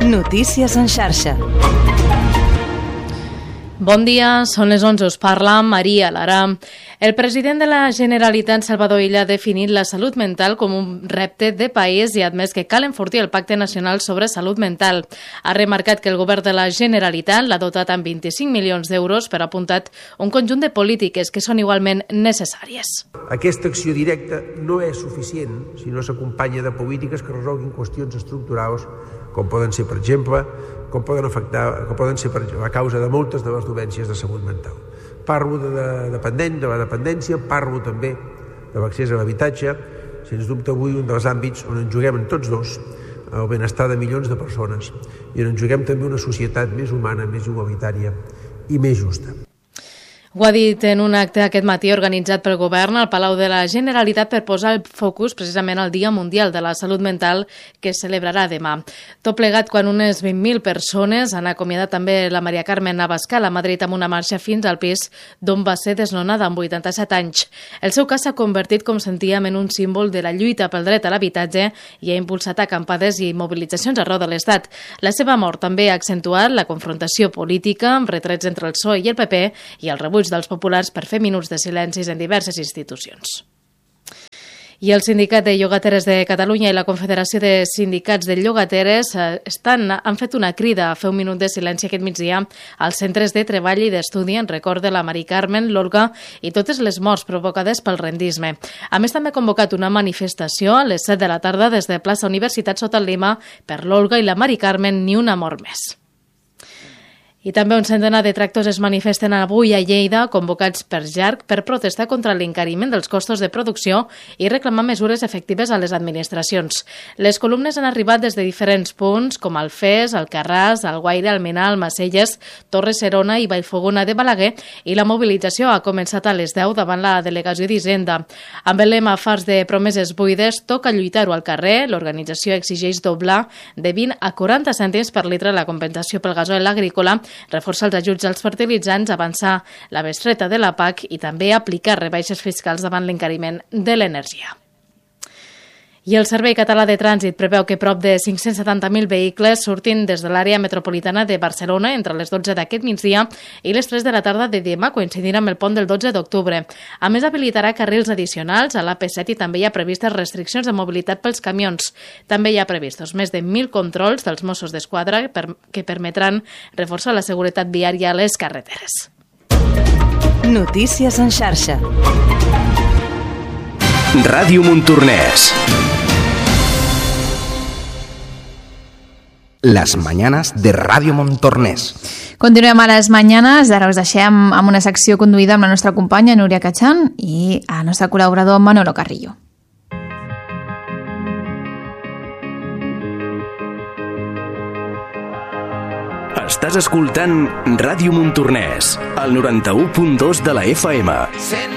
Notícies en xarxa. Bon dia, són les 11, us parla Maria Lara. El president de la Generalitat, Salvador Illa, ha definit la salut mental com un repte de país i ha admès que cal enfortir el Pacte Nacional sobre Salut Mental. Ha remarcat que el govern de la Generalitat l'ha dotat amb 25 milions d'euros per apuntat un conjunt de polítiques que són igualment necessàries. Aquesta acció directa no és suficient si no s'acompanya de polítiques que resolguin qüestions estructurals com poden ser, per exemple, com poden ser a causa de moltes de les dolències de salut mental. Parlo de la dependència, parlo també de l'accés a l'habitatge, sens dubte avui un dels àmbits on ens juguem tots dos el benestar de milions de persones i on ens juguem també una societat més humana, més igualitària i més justa. Ho ha dit en un acte aquest matí organitzat pel govern al Palau de la Generalitat per posar el focus precisament al Dia Mundial de la Salut Mental que es celebrarà demà. Tot plegat quan unes 20.000 persones han acomiadat també la Maria Carmen Abascal a Madrid amb una marxa fins al pis d'on va ser desnonada amb 87 anys. El seu cas s'ha convertit, com sentíem, en un símbol de la lluita pel dret a l'habitatge i ha impulsat acampades i mobilitzacions arreu de l'Estat. La seva mort també ha accentuat la confrontació política amb retrets entre el PSOE i el PP i el rebuig dels populars per fer minuts de silencis en diverses institucions. I el Sindicat de Llogateres de Catalunya i la Confederació de Sindicats de Llogateres han fet una crida a fer un minut de silenci aquest migdia als centres de treball i d'estudi en record de la Mari Carmen, l'Olga i totes les morts provocades pel rendisme. A més, també ha convocat una manifestació a les 7 de la tarda des de plaça Universitat Sota el Lima per l'Olga i la Mari Carmen, ni una mort més. I també un centenar de tractors es manifesten avui a Lleida, convocats per JARC, per protestar contra l'encariment dels costos de producció i reclamar mesures efectives a les administracions. Les columnes han arribat des de diferents punts, com Alfés, Alcarràs, Alguaire, Almenar, Almacelles, Torres Serona i Vallfogona de Balaguer, i la mobilització ha començat a les 10 davant la delegació d'Hisenda. Amb el lema Fars de promeses buides, toca lluitar-ho al carrer. L'organització exigeix doblar de 20 a 40 cèntims per litre la compensació pel gasoil agrícola, reforçar els ajuts als fertilitzants, avançar la bestreta de la PAC i també aplicar rebaixes fiscals davant l'encariment de l'energia. I el Servei Català de Trànsit preveu que prop de 570.000 vehicles surtin des de l'àrea metropolitana de Barcelona entre les 12 d'aquest migdia i les 3 de la tarda de demà, coincidint amb el pont del 12 d'octubre. A més, habilitarà carrils addicionals a l'AP7 i també hi ha previstes restriccions de mobilitat pels camions. També hi ha previstos més de 1.000 controls dels Mossos d'Esquadra que permetran reforçar la seguretat viària a les carreteres. Notícies en xarxa. Ràdio Montornès. Las mañanas de Radio Montornès. Continuem a les mañanes, ara us deixem amb una secció conduïda amb la nostra companya Núria Cachán i el nostre col·laborador Manolo Carrillo. Estàs escoltant Ràdio Montornès, al 91.2 de la FM.